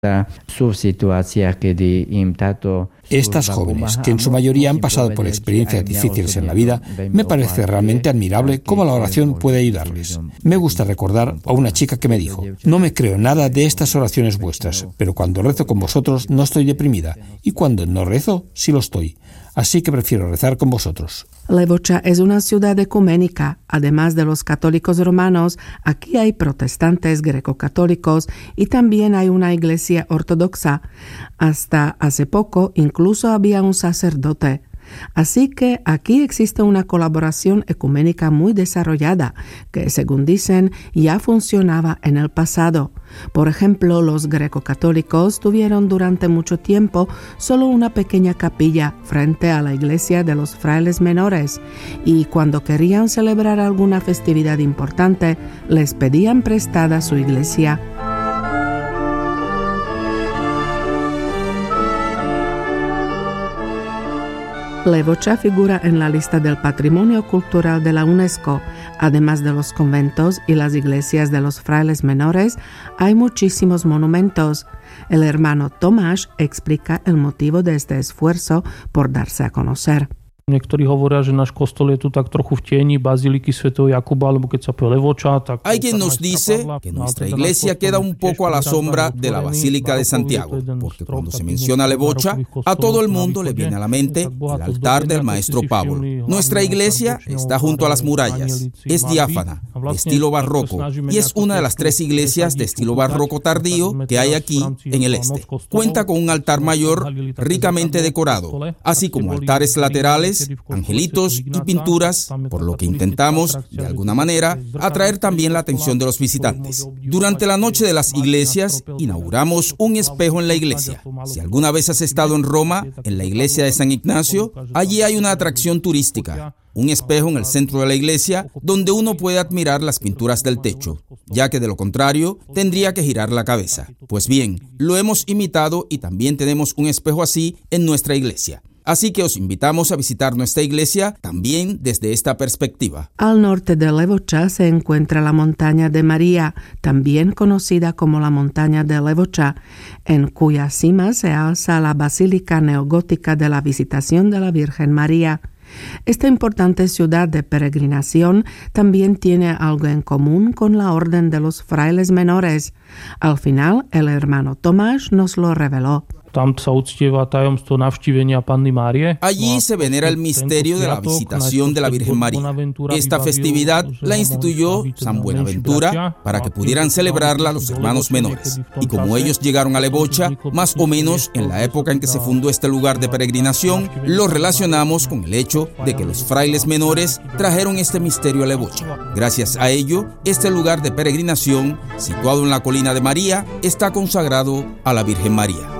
Estas jóvenes, que en su mayoría han pasado por experiencias difíciles en la vida, me parece realmente admirable cómo la oración puede ayudarles. Me gusta recordar a una chica que me dijo: no me creo nada de estas oraciones vuestras, pero cuando rezo con vosotros no estoy deprimida, y cuando no rezo, sí lo estoy. Así que prefiero rezar con vosotros. Levoča es una ciudad ecuménica. Además de los católicos romanos, aquí hay protestantes greco-católicos y también hay una iglesia ortodoxa. Hasta hace poco incluso había un sacerdote. Así que aquí existe una colaboración ecuménica muy desarrollada que, según dicen, ya funcionaba en el pasado. Por ejemplo, los greco-católicos tuvieron durante mucho tiempo solo una pequeña capilla frente a la iglesia de los frailes menores, y cuando querían celebrar alguna festividad importante, les pedían prestada su iglesia. Levoča figura en la lista del Patrimonio Cultural de la UNESCO. Además de los conventos y las iglesias de los frailes menores, hay muchísimos monumentos. El hermano Tomáš explica el motivo de este esfuerzo por darse a conocer. Niektorí hovoria, že náš kostol je tu tak trochu v tieni baziliky svätého Jakuba, alebo keď sa povie Levoča, tak... Alguien nos dice que nuestra iglesia queda un poco a la sombra de la Basílica de Santiago, porque cuando se menciona Levoča, a todo el mundo le viene a la mente el altar del maestro Pablo. Nuestra iglesia está junto a las murallas, es diáfana, de estilo barroco, y es una de las 3 iglesias de estilo barroco tardío que hay aquí en el este. Cuenta con un altar mayor ricamente decorado, así como altares laterales, angelitos y pinturas, por lo que intentamos, de alguna manera, atraer también la atención de los visitantes. Durante la noche de las iglesias, inauguramos un espejo en la iglesia. Si alguna vez has estado en Roma, en la iglesia de San Ignacio, allí hay una atracción turística. Un espejo en el centro de la iglesia donde uno puede admirar las pinturas del techo, ya que de lo contrario tendría que girar la cabeza. Pues bien, lo hemos imitado y también tenemos un espejo así en nuestra iglesia. Así que os invitamos a visitar nuestra iglesia también desde esta perspectiva. Al norte de Levoča se encuentra la montaña de María, también conocida como la montaña de Levoča, en cuya cima se alza la basílica neogótica de la Visitación de la Virgen María. Esta importante ciudad de peregrinación también tiene algo en común con la orden de los frailes menores. Al final, el hermano Tomáš nos lo reveló. Allí se venera el misterio de la visitación de la Virgen María. Esta festividad la instituyó San Buenaventura para que pudieran celebrarla los hermanos menores. Y como ellos llegaron a Levoča, más o menos en la época en que se fundó este lugar de peregrinación, lo relacionamos con el hecho de que los frailes menores trajeron este misterio a Levoča. Gracias a ello, este lugar de peregrinación, situado en la colina de María, está consagrado a la Virgen María.